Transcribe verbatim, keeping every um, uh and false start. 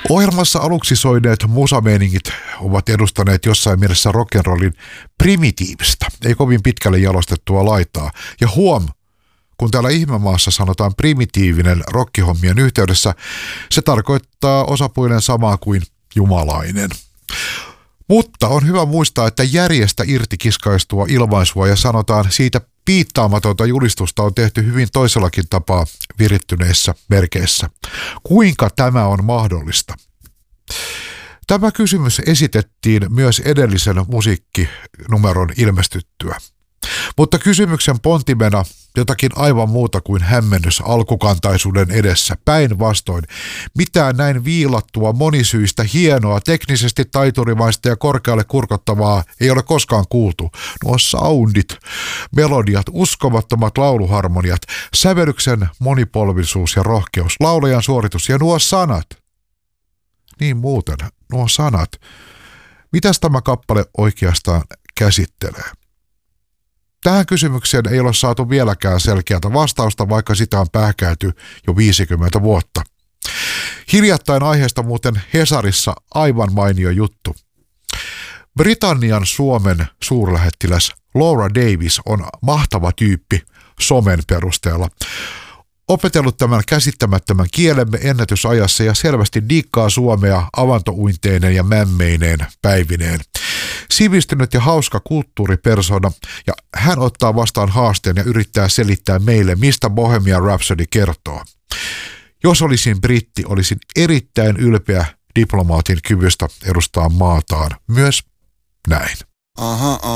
Ohjelmassa aluksi soineet musameiningit ovat edustaneet jossain mielessä rock'n'rollin primitiivistä, ei kovin pitkälle jalostettua laitaa. Ja huom, kun täällä ihmemaassa sanotaan primitiivinen rockihommien yhteydessä, se tarkoittaa osapuolen samaa kuin jumalainen. Mutta on hyvä muistaa, että järjestä irti kiskaistua ilmaisua ja sanotaan siitä piittaamatonta julistusta on tehty hyvin toisellakin tapaa virittyneissä merkeissä. Kuinka tämä on mahdollista? Tämä kysymys esitettiin myös edellisen musiikkinumeron ilmestyttyä. Mutta kysymyksen pontimena jotakin aivan muuta kuin hämmennys alkukantaisuuden edessä. Päinvastoin, mitään näin viilattua, monisyistä, hienoa, teknisesti taiturimaista ja korkealle kurkottavaa ei ole koskaan kuultu. Nuo soundit, melodiat, uskomattomat lauluharmoniat, sävellyksen monipolvisuus ja rohkeus, laulajan suoritus ja nuo sanat. Niin muuten, nuo sanat. Mitäs tämä kappale oikeastaan käsittelee? Tähän kysymykseen ei ole saatu vieläkään selkeätä vastausta, vaikka sitä on pähkäyty jo viisikymmentä vuotta. Hiljattain aiheesta muuten Hesarissa aivan mainio juttu. Britannian Suomen suurlähettiläs Laura Davis on mahtava tyyppi somen perusteella. Opetellut tämän käsittämättömän kielemme ennätysajassa ja selvästi diikkaa suomea avantouinteineen ja mämmeineen päivineen. Sivistynyt ja hauska kulttuuripersona, ja hän ottaa vastaan haasteen ja yrittää selittää meille, mistä Bohemian Rhapsody kertoo. Jos olisin britti, olisin erittäin ylpeä diplomaatin kyvystä edustaa maataan. Myös näin. Aha, aha.